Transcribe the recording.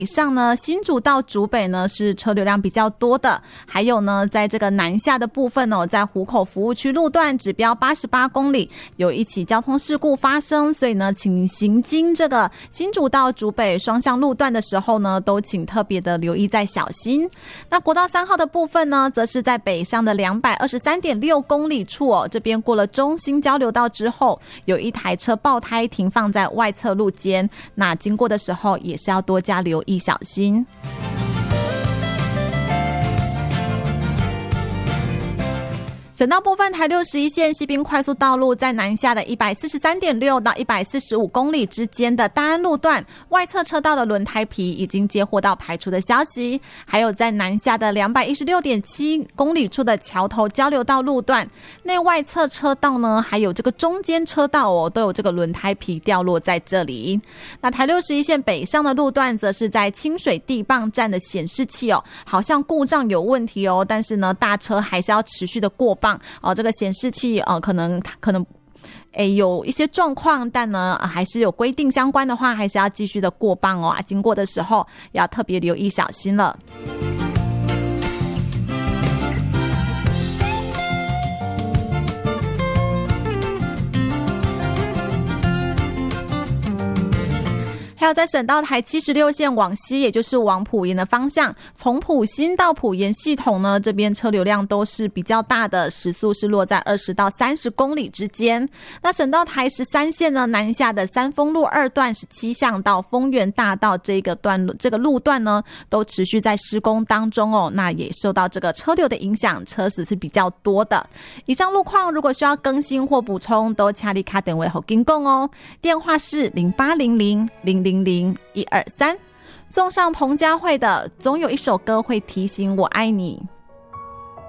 上呢，新竹到竹北呢是车流量比较多的，还有呢，在这个南下的部分哦，在湖口服务区路段指标88公里有一起交通事故发生，所以呢，请行经这个新竹到竹北双向路段的时候呢，都请特别的留意再小心。那国道3号的部分呢，则是在北上的223.6公里处哦，这边过了中兴交流道之后，有一台车爆胎停放在外侧路肩，那经过的时候也是要多加留意小心。省道部分，台61线西滨快速道路在南下的143.6到145公里之间的大安路段，外侧车道的轮胎皮已经接获到排除的消息。还有在南下的216.7公里处的桥头交流道路段，内外侧车道呢，还有这个中间车道哦，都有这个轮胎皮掉落在这里。那台61线北上的路段，则是在清水地磅站的显示器哦，好像故障有问题哦，但是呢，大车还是要持续的过磅。这个显示器可能有一些状况，但呢还是有规定相关的话，还是要继续的过磅哦，经过的时候要特别留意小心了。还有在省道台76线往西，也就是往埔盐的方向，从埔新到埔盐系统呢，这边车流量都是比较大的，时速是落在20到30公里之间。那省道台13线呢，南下的三丰路2段17巷到丰原大道这个路段呢，都持续在施工当中哦，那也受到这个车流的影响，车子是比较多的。以上路况如果需要更新或补充，都请你打电话给金贡哦，电话是0800000123。送上彭佳慧的《总有一首歌会提醒我爱你》。